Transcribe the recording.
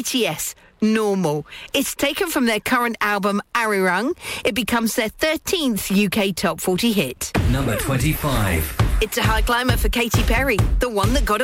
BTS, Normal. It's taken from their current album, Arirang. It becomes their 13th UK Top 40 hit. Number 25. It's a high climber for Katy Perry, the one that got